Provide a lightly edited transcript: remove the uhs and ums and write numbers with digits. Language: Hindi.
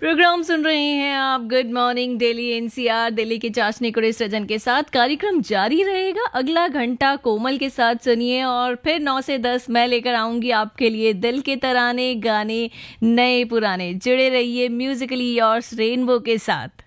प्रोग्राम सुन रहे हैं आप good morning Delhi NCR Delhi के चाशनी कुरे सृजन के साथ। कार्यक्रम जारी रहेगा, अगला घंटा कोमल के साथ सुनिए और फिर 9 से 10 मैं लेकर आऊंगी आपके लिए दिल के तराने, गाने नए पुराने। जुड़े रहिए म्यूजिकली योर्स रेनबो के साथ।